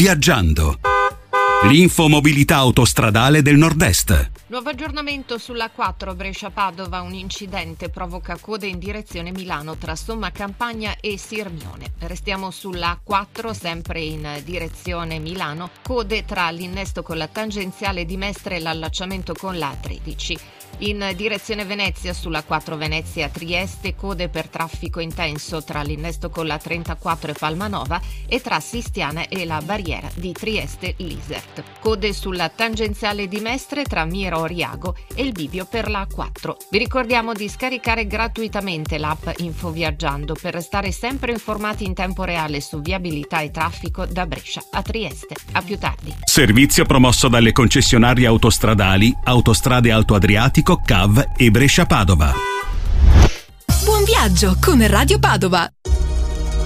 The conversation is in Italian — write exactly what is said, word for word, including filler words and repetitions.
Viaggiando. L'infomobilità autostradale del Nord-Est. Nuovo aggiornamento sulla quattro Brescia-Padova. Un incidente provoca code in direzione Milano tra Somma Campagna e Sirmione. Restiamo sulla quattro, sempre in direzione Milano. Code tra l'innesto con la tangenziale di Mestre e l'allacciamento con la tredici. In direzione Venezia, sulla quattro Venezia-Trieste, code per traffico intenso tra l'innesto con la trentaquattro e Palmanova e tra Sistiana e la barriera di Trieste-Lisert. Code sulla tangenziale di Mestre tra Mira Oriago e il bivio per la quattro. Vi ricordiamo di scaricare gratuitamente l'app Infoviaggiando per restare sempre informati in tempo reale su viabilità e traffico da Brescia a Trieste. A più tardi. Servizio promosso dalle concessionarie autostradali Autostrade Alto Adriatico, C A V e Brescia Padova. Buon viaggio con Radio Padova.